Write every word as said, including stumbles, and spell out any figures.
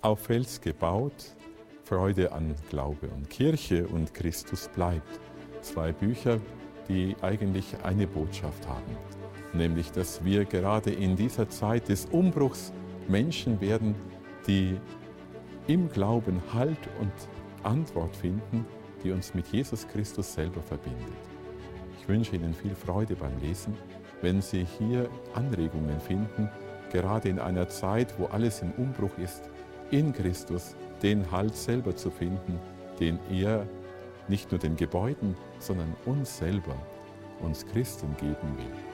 auf Fels gebaut, Freude an Glaube und Kirche und Christus bleibt. Zwei Bücher, die eigentlich eine Botschaft haben, nämlich, dass wir gerade in dieser Zeit des Umbruchs Menschen werden, die im Glauben Halt und Antwort finden, die uns mit Jesus Christus selber verbindet. Ich wünsche Ihnen viel Freude beim Lesen, wenn Sie hier Anregungen finden, gerade in einer Zeit, wo alles im Umbruch ist, in Christus den Halt selber zu finden, den er nicht nur den Gebäuden, sondern uns selber, uns Christen geben will.